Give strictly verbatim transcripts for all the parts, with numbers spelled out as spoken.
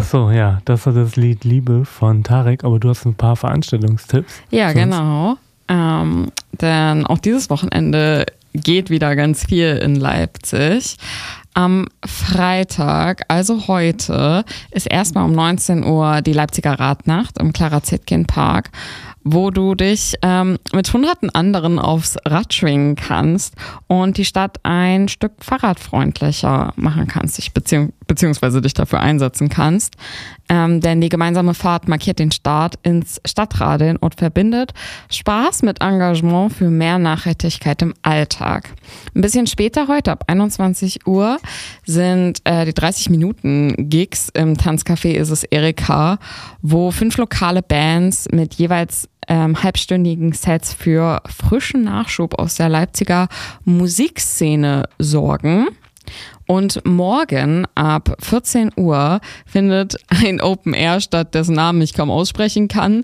so, ja, das war das Lied Liebe von Tarek, aber du hast ein paar Veranstaltungstipps. Ja, genau. Ähm, denn auch dieses Wochenende geht wieder ganz viel in Leipzig. Am Freitag, also heute, ist erstmal um neunzehn Uhr die Leipziger Radnacht im Clara-Zetkin-Park, wo du dich ähm, mit hunderten anderen aufs Rad schwingen kannst und die Stadt ein Stück fahrradfreundlicher machen kannst, dich beziehungs- beziehungsweise dich dafür einsetzen kannst. Ähm, denn die gemeinsame Fahrt markiert den Start ins Stadtradeln und verbindet Spaß mit Engagement für mehr Nachhaltigkeit im Alltag. Ein bisschen später heute, ab einundzwanzig Uhr, sind äh, die dreißig-Minuten-Gigs im Tanzcafé Ist es Erika, wo fünf lokale Bands mit jeweils ähm, halbstündigen Sets für frischen Nachschub aus der Leipziger Musikszene sorgen. Und morgen ab vierzehn Uhr findet ein Open Air statt, dessen Namen ich kaum aussprechen kann.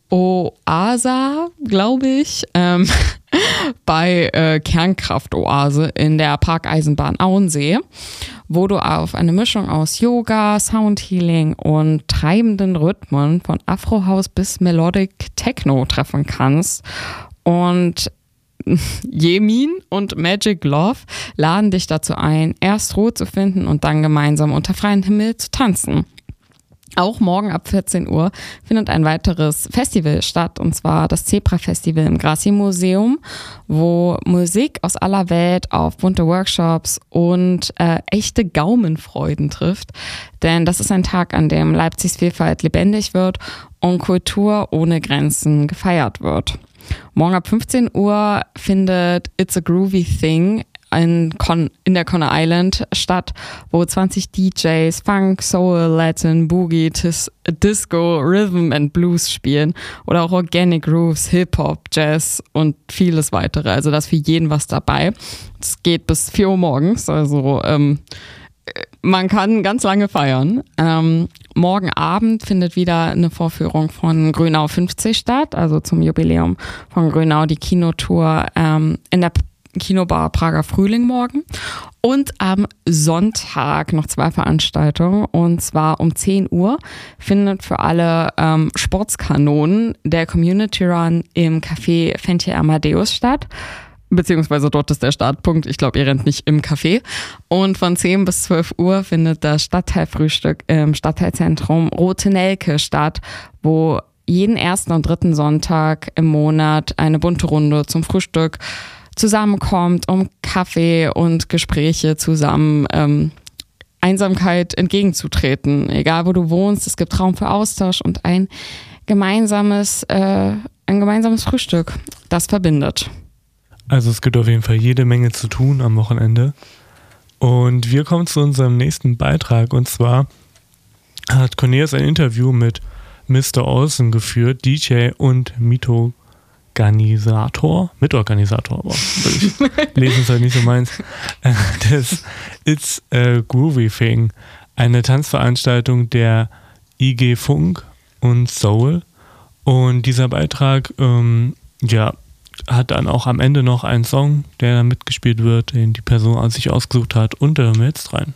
Oasa, glaube ich, ähm, bei äh, Kernkraft-Oase in der Parkeisenbahn Auensee, wo du auf eine Mischung aus Yoga, Soundhealing und treibenden Rhythmen von Afrohouse bis Melodic Techno treffen kannst. Und Jemin und Magic Love laden dich dazu ein, erst Ruhe zu finden und dann gemeinsam unter freiem Himmel zu tanzen. Auch morgen ab vierzehn Uhr findet ein weiteres Festival statt, und zwar das Zebra-Festival im Grassi-Museum, wo Musik aus aller Welt auf bunte Workshops und äh, echte Gaumenfreuden trifft. Denn das ist ein Tag, an dem Leipzigs Vielfalt lebendig wird und Kultur ohne Grenzen gefeiert wird. Morgen ab fünfzehn Uhr findet It's a Groovy Thing in, Con- in der Conner Island statt, wo zwanzig D Js Funk, Soul, Latin, Boogie, Tis- Disco, Rhythm and Blues spielen oder auch Organic Grooves, Hip-Hop, Jazz und vieles weitere. Also da ist für jeden was dabei. Es geht bis vier Uhr morgens, also ähm, man kann ganz lange feiern. Ähm, morgen Abend findet wieder eine Vorführung von Grünau fünfzig statt, also zum Jubiläum von Grünau, die Kinotour ähm, in der Kinobar Prager Frühling morgen. Und am Sonntag noch zwei Veranstaltungen, und zwar um zehn Uhr findet für alle ähm, Sportskanonen der Community Run im Café Fenche Amadeus statt. Beziehungsweise dort ist der Startpunkt. Ich glaube, ihr rennt nicht im Café. Und von zehn bis zwölf Uhr findet das Stadtteilfrühstück im Stadtteilzentrum Rote Nelke statt, wo jeden ersten und dritten Sonntag im Monat eine bunte Runde zum Frühstück zusammenkommt, um Kaffee und Gespräche zusammen ähm, Einsamkeit entgegenzutreten. Egal, wo du wohnst, es gibt Raum für Austausch und ein gemeinsames, äh, ein gemeinsames Frühstück, das verbindet. Also es gibt auf jeden Fall jede Menge zu tun am Wochenende. Und wir kommen zu unserem nächsten Beitrag. Und zwar hat Cornelius ein Interview mit Mister Olsen geführt, D J und Mitorganisator. Mitorganisator, aber ich lesen es halt nicht so meins. Das It's a Groovy Thing, eine Tanzveranstaltung der I G Funk und Soul. Und dieser Beitrag, ähm, ja, hat dann auch am Ende noch einen Song, der mitgespielt wird, den die Person sich ausgesucht hat, und da hören wir jetzt rein.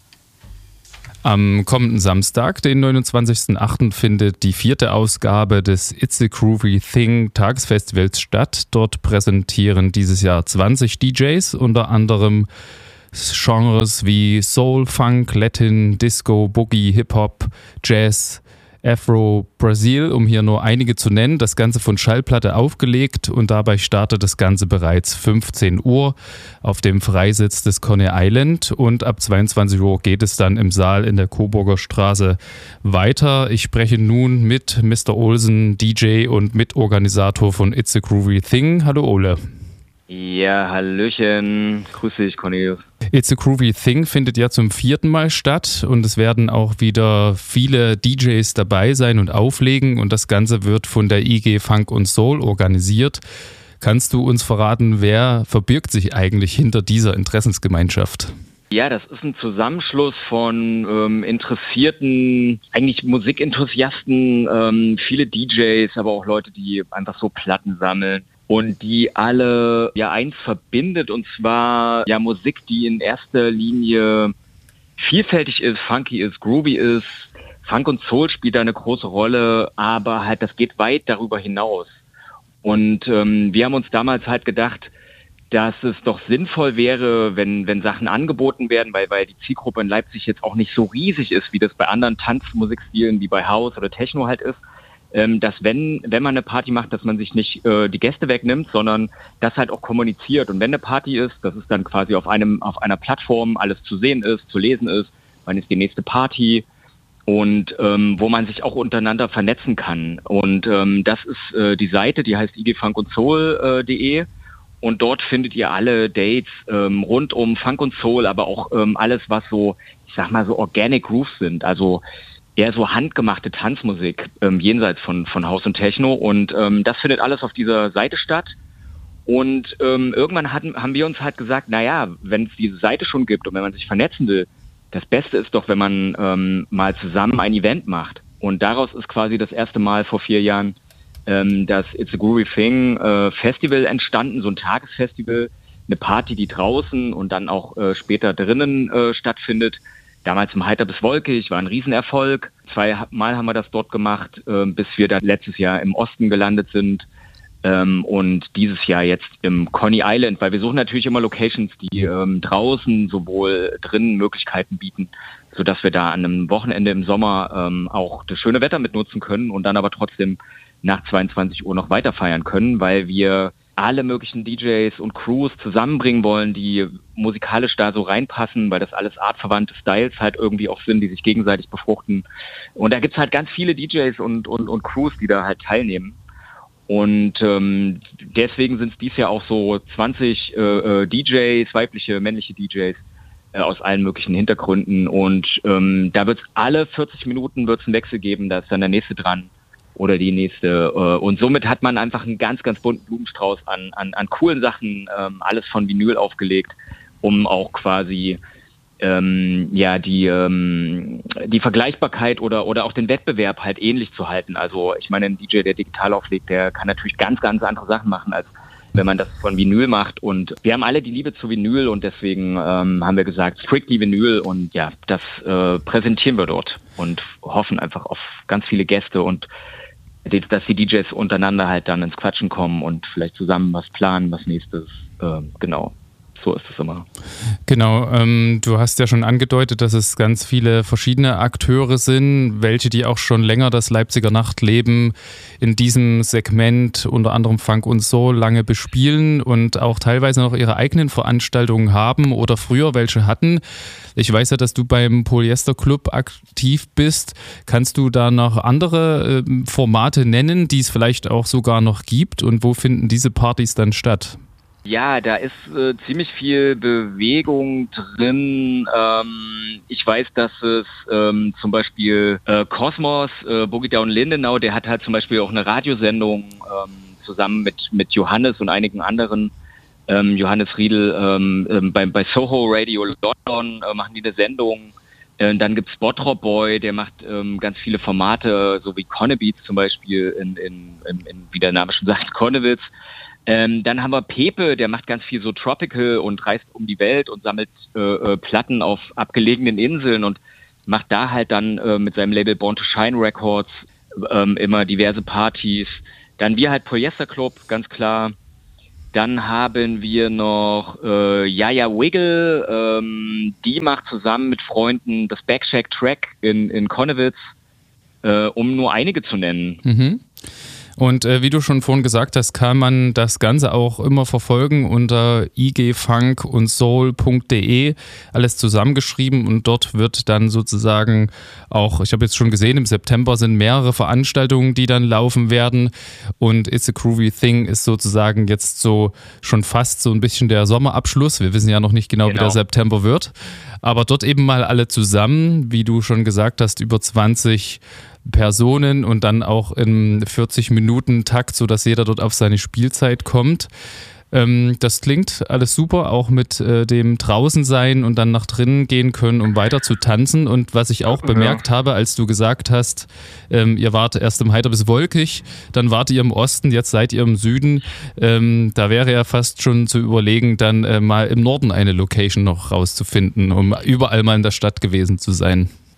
Am kommenden Samstag, den neunundzwanzigsten achten findet die vierte Ausgabe des It's a Groovy Thing Tagesfestivals statt. Dort präsentieren dieses Jahr zwanzig D Js, unter anderem Genres wie Soul, Funk, Latin, Disco, Boogie, Hip-Hop, Jazz, Afro, Brasil, um hier nur einige zu nennen. Das Ganze von Schallplatte aufgelegt, und dabei startet das Ganze bereits fünfzehn Uhr auf dem Freisitz des Conner Island, und ab zweiundzwanzig Uhr geht es dann im Saal in der Coburger Straße weiter. Ich spreche nun mit Mister Olsen, D J und Mitorganisator von It's a Groovy Thing. Hallo Ole. Ja, hallöchen. Grüß dich, Cornelius. It's a Groovy Thing findet ja zum vierten Mal statt, und es werden auch wieder viele D Js dabei sein und auflegen, und das Ganze wird von der I G Funk und Soul organisiert. Kannst du uns verraten, wer verbirgt sich eigentlich hinter dieser Interessensgemeinschaft? Ja, das ist ein Zusammenschluss von ähm, interessierten, eigentlich Musikenthusiasten, ähm, viele D Js, aber auch Leute, die einfach so Platten sammeln. Und die alle ja eins verbindet, und zwar ja Musik, die in erster Linie vielfältig ist, funky ist, groovy ist, Funk und Soul spielt da eine große Rolle, aber halt das geht weit darüber hinaus. Und ähm, wir haben uns damals halt gedacht, dass es doch sinnvoll wäre, wenn wenn Sachen angeboten werden, weil weil die Zielgruppe in Leipzig jetzt auch nicht so riesig ist, wie das bei anderen Tanzmusikstilen wie bei House oder Techno halt ist, ähm, dass wenn wenn man eine Party macht, dass man sich nicht äh, die Gäste wegnimmt, sondern das halt auch kommuniziert. Und wenn eine Party ist, dass es dann quasi auf einem auf einer Plattform alles zu sehen ist, zu lesen ist, wann ist die nächste Party und ähm, wo man sich auch untereinander vernetzen kann. Und ähm, das ist äh, die Seite, die heißt igfunkonsoul punkt de. Und dort findet ihr alle Dates ähm, rund um Funk und Soul, aber auch ähm, alles, was so, ich sag mal so Organic Grooves sind, also eher so handgemachte Tanzmusik ähm, jenseits von von House und Techno. Und ähm, das findet alles auf dieser Seite statt. Und ähm, irgendwann hatten, haben wir uns halt gesagt, naja, wenn es diese Seite schon gibt und wenn man sich vernetzen will, das Beste ist doch, wenn man ähm, mal zusammen ein Event macht. Und daraus ist quasi das erste Mal vor vier Jahren ähm, das It's a Groovy Thing äh, Festival entstanden, so ein Tagesfestival, eine Party, die draußen und dann auch äh, später drinnen äh, stattfindet. Damals im Heiter bis Wolkig, war ein Riesenerfolg. Zweimal haben wir das dort gemacht, äh, bis wir dann letztes Jahr im Osten gelandet sind. Ähm, und dieses Jahr jetzt im Coney Island, weil wir suchen natürlich immer Locations, die ähm, draußen sowohl drinnen Möglichkeiten bieten, sodass wir da an einem Wochenende im Sommer ähm, auch das schöne Wetter mitnutzen können und dann aber trotzdem nach zweiundzwanzig Uhr noch weiter feiern können, weil wir alle möglichen D Js und Crews zusammenbringen wollen, die musikalisch da so reinpassen, weil das alles artverwandte Styles halt irgendwie auch sind, die sich gegenseitig befruchten. Und da gibt's halt ganz viele D Js und, und, und Crews, die da halt teilnehmen. Und ähm, deswegen sind es dies Jahr auch so zwanzig äh, D Js, weibliche, männliche D Js äh, aus allen möglichen Hintergründen. Und ähm, da wird es alle vierzig Minuten wird's einen Wechsel geben, da ist dann der nächste dran oder die nächste. Äh, und somit hat man einfach einen ganz, ganz bunten Blumenstrauß an, an, an coolen Sachen, ähm, alles von Vinyl aufgelegt, um auch quasi ähm, ja die ähm, die Vergleichbarkeit oder oder auch den Wettbewerb halt ähnlich zu halten. Also ich meine, ein D J, der digital auflegt, der kann natürlich ganz, ganz andere Sachen machen, als wenn man das von Vinyl macht. Und wir haben alle die Liebe zu Vinyl und deswegen ähm, haben wir gesagt, strictly Vinyl und ja, das äh, präsentieren wir dort und hoffen einfach auf ganz viele Gäste und dass die D Js untereinander halt dann ins Quatschen kommen und vielleicht zusammen was planen, was nächstes, ähm, genau. So ist es immer. Genau, ähm, du hast ja schon angedeutet, dass es ganz viele verschiedene Akteure sind, welche die auch schon länger das Leipziger Nachtleben in diesem Segment, unter anderem Funk und Soul, lange bespielen und auch teilweise noch ihre eigenen Veranstaltungen haben oder früher welche hatten. Ich weiß ja, dass du beim Polyester Club aktiv bist. Kannst du da noch andere äh, Formate nennen, die es vielleicht auch sogar noch gibt und wo finden diese Partys dann statt? Ja, da ist äh, ziemlich viel Bewegung drin. Ähm, ich weiß, dass es ähm, zum Beispiel äh, Kosmos, äh, Boogie Down Lindenau, der hat halt zum Beispiel auch eine Radiosendung ähm, zusammen mit mit Johannes und einigen anderen. Ähm, Johannes Riedel ähm, ähm, bei, bei Soho Radio London äh, machen die eine Sendung. Äh, dann gibt's Bottrop Boy, der macht ähm, ganz viele Formate, so wie Connebeats zum Beispiel, in, in, in, in wie der Name schon sagt, Connewitz. Ähm, dann haben wir Pepe, der macht ganz viel so Tropical und reist um die Welt und sammelt äh, äh, Platten auf abgelegenen Inseln und macht da halt dann äh, mit seinem Label Born to Shine Records ähm, immer diverse Partys. Dann wir halt Polyester Club, ganz klar. Dann haben wir noch äh, Yaya Wiggle, ähm, die macht zusammen mit Freunden das Backshack Track in, in Connewitz, äh, um nur einige zu nennen. Mhm. Und äh, wie du schon vorhin gesagt hast, kann man das Ganze auch immer verfolgen unter i g funk und soul punkt de, alles zusammengeschrieben und dort wird dann sozusagen auch, ich habe jetzt schon gesehen, im September sind mehrere Veranstaltungen, die dann laufen werden und It's a Groovy Thing ist sozusagen jetzt so schon fast so ein bisschen der Sommerabschluss. Wir wissen ja noch nicht genau, genau. wie der September wird, aber dort eben mal alle zusammen, wie du schon gesagt hast, über zwanzig Personen und dann auch in vierzig Minuten Takt, sodass jeder dort auf seine Spielzeit kommt. Ähm, das klingt alles super, auch mit äh, dem draußen sein und dann nach drinnen gehen können, um weiter zu tanzen. Und was ich auch bemerkt ja. habe, als du gesagt hast, ähm, ihr wart erst im Heiter bis Wolkig, dann wart ihr im Osten, jetzt seid ihr im Süden. Ähm, da wäre ja fast schon zu überlegen, dann äh, mal im Norden eine Location noch rauszufinden, um überall mal in der Stadt gewesen zu sein.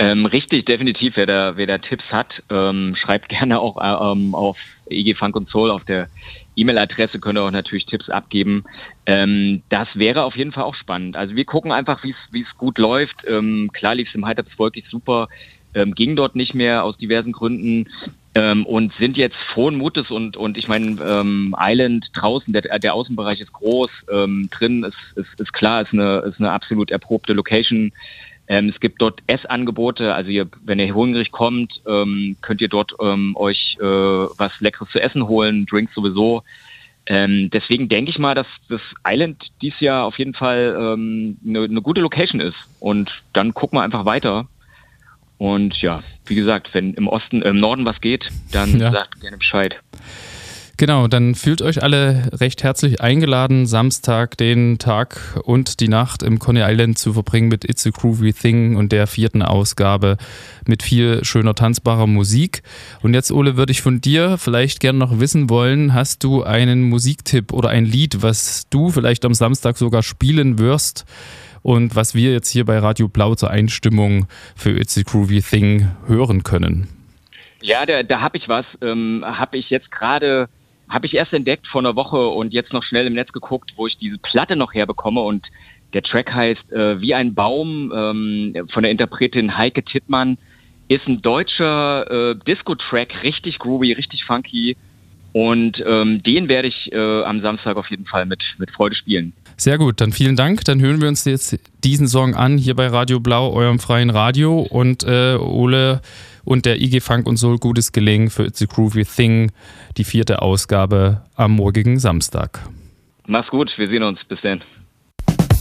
Ähm, richtig, definitiv. Wer da, wer da Tipps hat, ähm, schreibt gerne auch ähm, auf I G Funk und Soul auf der E-Mail-Adresse, könnt ihr auch natürlich Tipps abgeben. Ähm, das wäre auf jeden Fall auch spannend. Also wir gucken einfach, wie es gut läuft. Ähm, klar lief es im Hype wirklich super, ähm, ging dort nicht mehr aus diversen Gründen ähm, und sind jetzt frohen Mutes und und ich meine ähm, Island draußen, der, der Außenbereich ist groß, ähm, drin ist, ist, ist klar, ist eine, ist eine absolut erprobte Location. Ähm, es gibt dort Essangebote, also ihr, wenn ihr hungrig kommt, ähm, könnt ihr dort ähm, euch äh, was Leckeres zu essen holen, Drinks sowieso. Ähm, deswegen denke ich mal, dass das Island dieses Jahr auf jeden Fall ähm, eine, eine gute Location ist. Und dann gucken wir einfach weiter. Und ja, wie gesagt, wenn im Osten, im Norden was geht, dann ja. sagt gerne Bescheid. Genau, dann fühlt euch alle recht herzlich eingeladen, Samstag den Tag und die Nacht im Coney Island zu verbringen mit It's a Groovy Thing und der vierten Ausgabe mit viel schöner tanzbarer Musik. Und jetzt, Ole, würde ich von dir vielleicht gerne noch wissen wollen, hast du einen Musiktipp oder ein Lied, was du vielleicht am Samstag sogar spielen wirst und was wir jetzt hier bei Radio Blau zur Einstimmung für It's a Groovy Thing hören können? Ja, da, da habe ich was, ähm, habe ich jetzt gerade... Habe ich erst entdeckt vor einer Woche und jetzt noch schnell im Netz geguckt, wo ich diese Platte noch herbekomme und der Track heißt äh, Wie ein Baum ähm, von der Interpretin Heike Tittmann. Ist ein deutscher äh, Disco-Track, richtig groovy, richtig funky und ähm, den werde ich äh, am Samstag auf jeden Fall mit, mit Freude spielen. Sehr gut, dann vielen Dank. Dann hören wir uns jetzt diesen Song an, hier bei Radio Blau, eurem freien Radio. Und äh, Ole und der I G Funk und Soul gutes Gelingen für It's a Groovy Thing, die vierte Ausgabe am morgigen Samstag. Mach's gut, wir sehen uns. Bis dann.